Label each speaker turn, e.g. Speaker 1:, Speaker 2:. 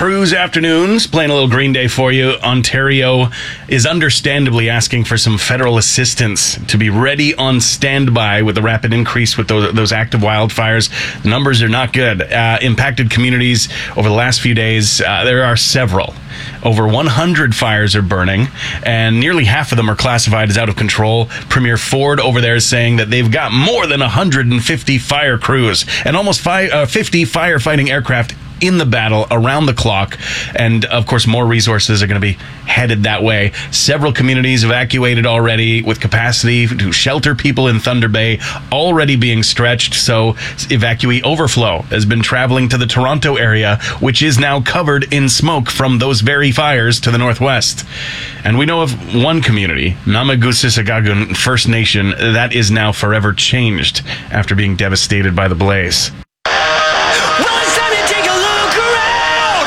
Speaker 1: cruise afternoons, playing a little Green Day for you. Ontario is understandably asking for some federal assistance to be ready on standby with the rapid increase with those active wildfires. The numbers are not good. Impacted communities over the last few days, there are several. Over 100 fires are burning, and nearly half of them are classified as out of control. Premier Ford over there is saying that they've got more than 150 fire crews and almost 50 firefighting aircraft in the battle around the clock, and of course more resources are going to be headed that way. Several communities evacuated already, with capacity to shelter people in Thunder Bay already being stretched. So evacuee overflow has been traveling to the Toronto area, which is now covered in smoke from those very fires to the northwest. And we know of one community, Namagutsisagagun First Nation, that is now forever changed after being devastated by the blaze.